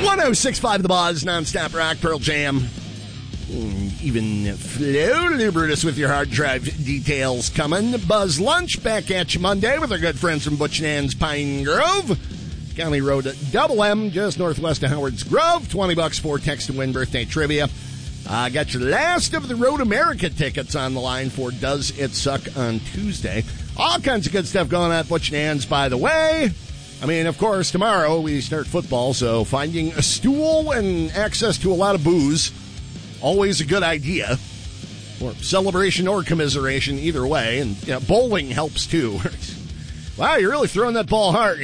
106.5 The Buzz, nonstop rock, Pearl Jam. Even Flo Lubritus with your hard drive details coming. Buzz Lunch back at you Monday with our good friends from Butch and Ann's Pine Grove. County Road Double M, just northwest of Howard's Grove. $20 for text to win birthday trivia. Got your last of the Road America tickets on the line for Does It Suck on Tuesday. All kinds of good stuff going on at Butch and Ann's, by the way. I mean, of course, tomorrow we start football, so finding a stool and access to a lot of booze, always a good idea. Or celebration or commiseration, either way. And bowling helps, too. Wow, you're really throwing that ball hard.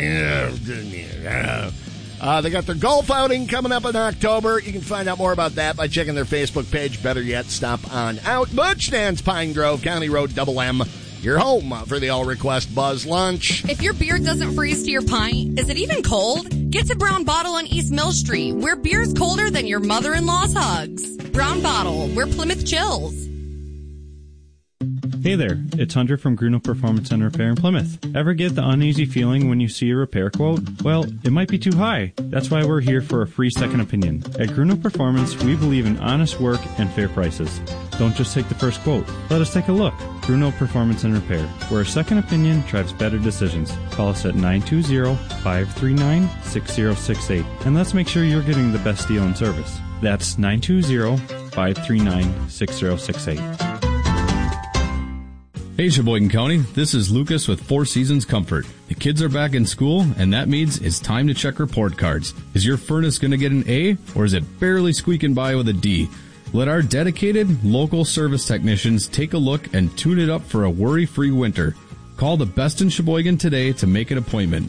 They got their golf outing coming up in October. You can find out more about that by checking their Facebook page. Better yet, stop on out. Butch and Ann's Pine Grove, County Road Double M. Your home for the all-request Buzz Lunch. If your beer doesn't freeze to your pint, is it even cold? Get to Brown Bottle on East Mill Street, where beer's colder than your mother-in-law's hugs. Brown Bottle, where Plymouth chills. Hey there, it's Hunter from Gruno Performance and Repair in Plymouth. Ever get the uneasy feeling when you see a repair quote? Well, it might be too high. That's why we're here for a free second opinion. At Gruno Performance, we believe in honest work and fair prices. Don't just take the first quote. Let us take a look. Gruno Performance and Repair, where a second opinion drives better decisions. Call us at 920-539-6068, and let's make sure you're getting the best deal and service. That's 920-539-6068. Hey, Sheboygan County, this is Lucas with Four Seasons Comfort. The kids are back in school, and that means it's time to check report cards. Is your furnace going to get an A, or is it barely squeaking by with a D? Let our dedicated, local service technicians take a look and tune it up for a worry-free winter. Call the best in Sheboygan today to make an appointment.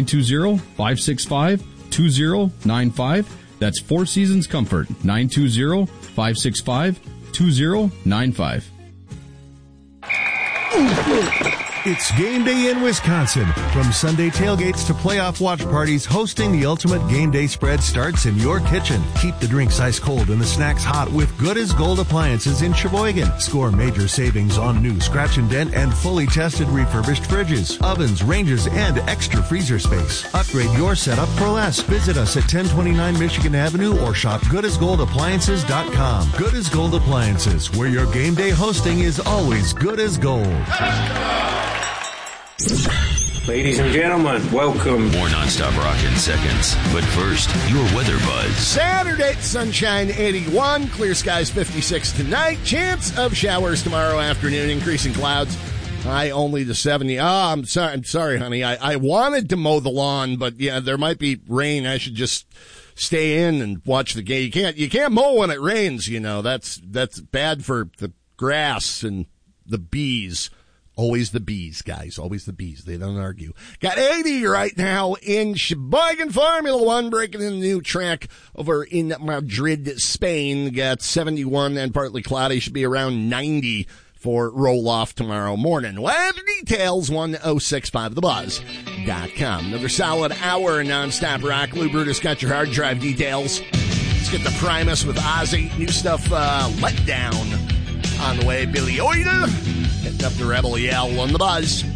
920-565-2095. That's Four Seasons Comfort. 920-565-2095. It's game day in Wisconsin. From Sunday tailgates to playoff watch parties, hosting the ultimate game day spread starts in your kitchen. Keep the drinks ice cold and the snacks hot with Good as Gold appliances in Sheboygan. Score major savings on new scratch and dent and fully tested refurbished fridges, ovens, ranges, and extra freezer space. Upgrade your setup for less. Visit us at 1029 Michigan Avenue or shop goodasgoldappliances.com. Good as Gold Appliances, where your game day hosting is always good as gold. Ladies and gentlemen, welcome. More nonstop rock in seconds. But first, your weather buzz. Saturday, sunshine 81, clear skies 56 tonight. Chance of showers tomorrow afternoon, increasing clouds. High only to 70. I'm sorry, honey. I wanted to mow the lawn, but yeah, there might be rain. I should just stay in and watch the game. You can't mow when it rains, you know. That's bad for the grass and the bees. Always the bees, guys. Always the bees. They don't argue. Got 80 right now in Sheboygan Formula One, breaking in a new track over in Madrid, Spain. Got 71 and partly cloudy. Should be around 90 for roll-off tomorrow morning. Weather details, 1065thebuzz.com. Another solid hour of nonstop rock. Lou Brutus got your hard drive details. Let's get the Primus with Ozzy. New stuff, Let Down. On the way, Billy Idol. Hitting up the Rebel Yell on the Buzz.